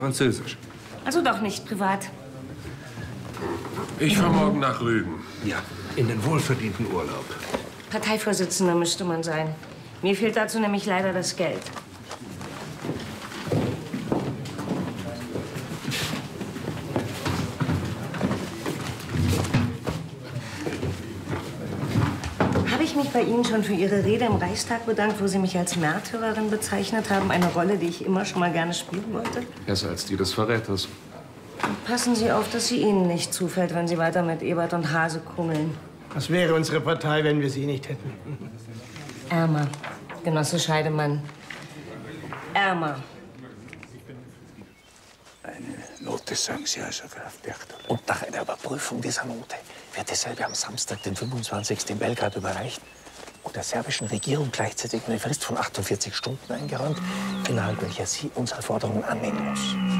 Französisch. Also doch nicht privat. Ich fahre morgen nach Rügen. Ja, in den wohlverdienten Urlaub. Parteivorsitzender müsste man sein. Mir fehlt dazu nämlich leider das Geld. Habe ich mich bei Ihnen schon für Ihre Rede im Reichstag bedankt, wo Sie mich als Märtyrerin bezeichnet haben? Eine Rolle, die ich immer schon mal gerne spielen wollte? Besser als die des Verräters. Passen Sie auf, dass sie Ihnen nicht zufällt, wenn Sie weiter mit Ebert und Hase kungeln. Was wäre unsere Partei, wenn wir sie nicht hätten? Ärmer, Genosse Scheidemann. Ärmer. Eine Note, sagen Sie also, Graf Berchtold. Und nach einer Überprüfung dieser Note wird dieselbe am Samstag, den 25. in Belgrad überreicht und der serbischen Regierung gleichzeitig eine Frist von 48 Stunden eingeräumt, innerhalb welcher sie unsere Forderungen annehmen muss.